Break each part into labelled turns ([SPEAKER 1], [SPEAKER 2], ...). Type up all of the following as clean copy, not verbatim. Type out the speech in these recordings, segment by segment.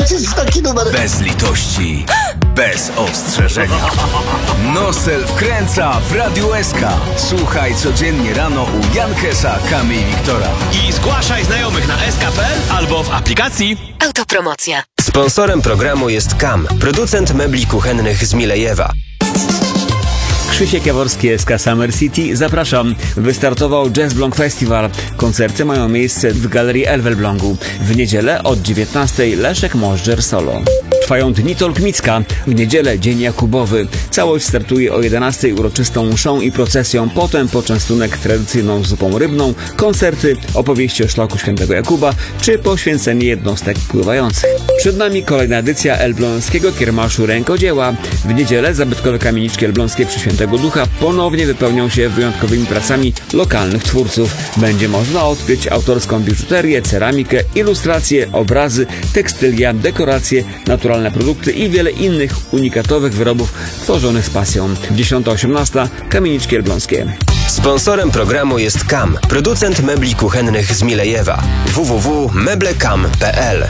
[SPEAKER 1] teraz jest taki numer.
[SPEAKER 2] Bez litości, bez ostrzeżenia. Nosel wkręca w Radiu SK. Słuchaj codziennie rano u Jankesa, Kamy i Wiktora.
[SPEAKER 3] I zgłaszaj znajomych na sk.pl albo w aplikacji.
[SPEAKER 4] Autopromocja.
[SPEAKER 5] Sponsorem programu jest KAM, producent mebli kuchennych z Milejewa.
[SPEAKER 6] Krzysiek Jaworski, SK Summer City. Zapraszam. Wystartował Jazz Blong Festival. Koncerty mają miejsce w Galerii Elwelblągu. W niedzielę od 19:00 Leszek Możdżer solo. Trwają dni Tolkmicka. W niedzielę Dzień Jakubowy. Całość startuje o 11:00 uroczystą mszą i procesją, potem poczęstunek tradycyjną zupą rybną, koncerty, opowieści o szlaku świętego Jakuba, czy poświęcenie jednostek pływających. Przed nami kolejna edycja elbląskiego kiermaszu rękodzieła. W niedzielę zabytkowe kamieniczki elbląskie przy Świętego Ducha ponownie wypełnią się wyjątkowymi pracami lokalnych twórców. Będzie można odkryć autorską biżuterię, ceramikę, ilustracje, obrazy, tekstylia, dekoracje, naturalne produkty i wiele innych unikatowych wyrobów tworzonych z pasją. 10:18 Kamieniczki elbląskie.
[SPEAKER 5] Sponsorem programu jest KAM, producent mebli kuchennych z Milejewa. www.meblekam.pl.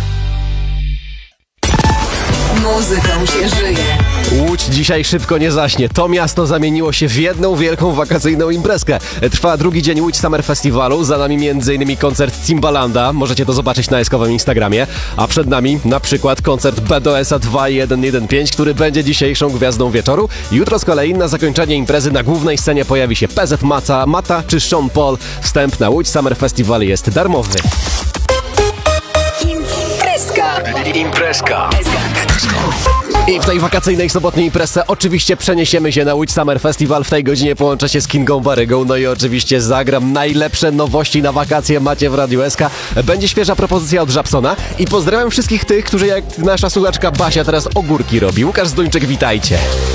[SPEAKER 4] Muzyką się żyje.
[SPEAKER 7] Łódź dzisiaj szybko nie zaśnie. To miasto zamieniło się w jedną wielką wakacyjną imprezkę. Trwa drugi dzień Łódź Summer Festiwalu. Za nami m.in. koncert Timbalanda. Możecie to zobaczyć na eskowym Instagramie. A przed nami na przykład koncert BDS-a 2115, który będzie dzisiejszą gwiazdą wieczoru. Jutro z kolei na zakończenie imprezy na głównej scenie pojawi się PZ Mata czy Sean Paul. Wstęp na Łódź Summer Festival jest darmowy.
[SPEAKER 2] Imprezka.
[SPEAKER 7] I w tej wakacyjnej sobotniej imprezie oczywiście przeniesiemy się na Łódź Summer Festival. W tej godzinie połączę się z Kingą Barygą. No i oczywiście zagram najlepsze nowości na wakacje macie w Radiu SK. Będzie świeża propozycja od Żabsona. I pozdrawiam wszystkich tych, którzy jak nasza słuchaczka Basia teraz ogórki robi. Łukasz Zduńczyk, witajcie.